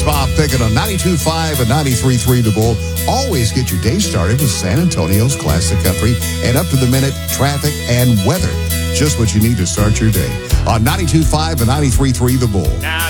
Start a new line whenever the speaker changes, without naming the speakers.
It's Bob Pickett on 92.5 and 93.3 The Bull. Always get your day started with San Antonio's Classic Country and up-to-the-minute traffic and weather. Just what you need to start your day on 92.5 and 93.3 The Bull.
Now,